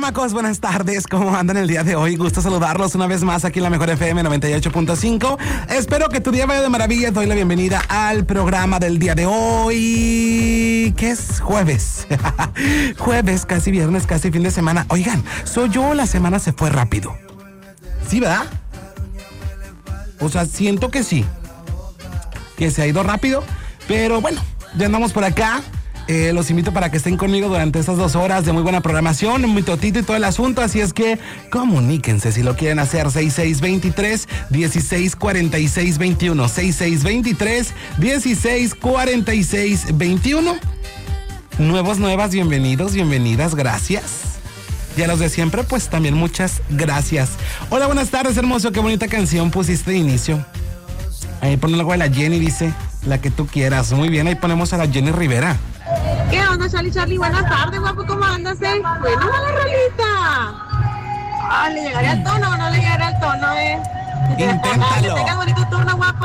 Chamacos, buenas tardes, ¿cómo andan el día de hoy? Gusto saludarlos una vez más aquí en la Mejor FM 98.5. Espero que tu día vaya de maravilla. Doy la bienvenida al programa del día de hoy, que es jueves. Jueves, casi viernes, casi fin de semana. Oigan, soy yo, la semana se fue rápido. ¿Sí, verdad? O sea, siento que sí, que se ha ido rápido, pero bueno, ya andamos por acá. Los invito para que estén conmigo durante estas 2 horas de muy buena programación, un mitotito y todo el asunto, así es que comuníquense si lo quieren hacer. 6623-164621, 6623-164621. Nuevas, bienvenidos, bienvenidas, gracias. Y a los de siempre, pues también muchas gracias. Hola, buenas tardes, hermoso, qué bonita canción pusiste de inicio. Ahí pone algo de la Jenny, dice, la que tú quieras. Muy bien, ahí ponemos a la Jenny Rivera. ¿Qué onda, Charlie? Buenas tardes, guapo, ¿cómo andas, Buena la rolita. ¿Le llegaré al tono o no le llegaré al tono, Inténtalo. Que tengas bonito turno, guapo.